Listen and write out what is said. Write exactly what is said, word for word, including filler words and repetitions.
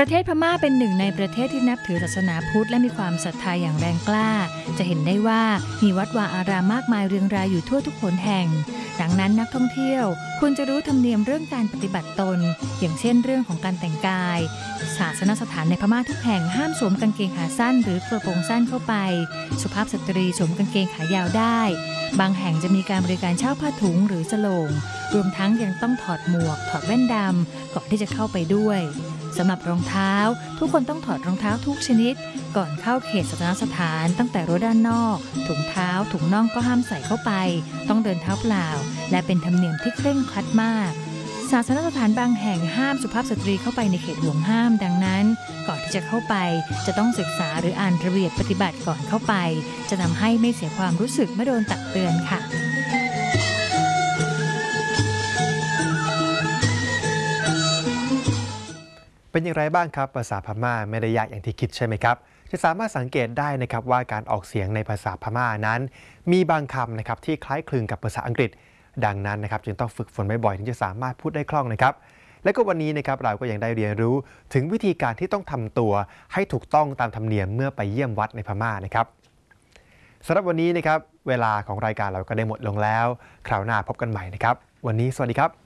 ประเทศพม่าเป็นหนึ่งในประเทศที่นับถือศาสนาพุทธและมีความศรัทธาอย่างแรงกล้าจะเห็นได้ว่ามีวัดวาอารามมากมายเรียงรายอยู่ทั่วทุกหนแห่งดังนั้นนักท่องเที่ยวควรจะรู้ธรรมเนียมเรื่องการปฏิบัติตนอย่างเช่นเรื่องของการแต่งกายศาสนสถานในพม่าทุกแห่งห้ามสวมกางเกงขาสั้นหรือกระโปรงสั้นเข้าไปสุภาพสตรีสวมกางเกงขายาวได้บางแห่งจะมีการบริการเช่าผ้าถุงหรือสโลงรวมทั้งยังต้องถอดหมวกถอดแว่นดำก่อนที่จะเข้าไปด้วยสำหรับรองเท้าทุกคนต้องถอดรองเท้าทุกชนิดก่อนเข้าเขตศาสนสถานตั้งแต่รั้วด้านนอกถุงเท้าถุงน่องก็ห้ามใส่เข้าไปต้องเดินเท้าเปล่าและเป็นธรรมเนียมที่เคร่งครัดมากศาสนสถานบางแห่งห้ามสุภาพสตรีเข้าไปในเขตห่วงห้ามดังนั้นก่อนที่จะเข้าไปจะต้องศึกษาหรืออ่านระเบียบปฏิบัติก่อนเข้าไปจะทำให้ไม่เสียความรู้สึกเมื่อโดนตักเตือนค่ะเป็นอย่างไรบ้างครับภาษาพม่าไม่ได้ยากอย่างที่คิดใช่ไหมครับจะสามารถสังเกตได้นะครับว่าการออกเสียงในภาษาพม่านั้นมีบางคำนะครับที่คล้ายคลึงกับภาษาอังกฤษดังนั้นนะครับจึงต้องฝึกฝนบ่อยๆถึงจะสามารถพูดได้คล่องนะครับและก็วันนี้นะครับเราก็ยังได้เรียนรู้ถึงวิธีการที่ต้องทำตัวให้ถูกต้องตามธรรมเนียมเมื่อไปเยี่ยมวัดในพม่านะครับสำหรับวันนี้นะครับเวลาของรายการเราก็ได้หมดลงแล้วคราวหน้าพบกันใหม่นะครับวันนี้สวัสดีครับ